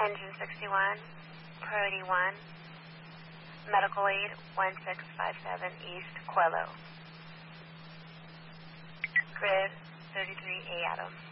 Engine 61, Priority 1, Medical Aid 1657 East, Quello. Grid 33A Adam.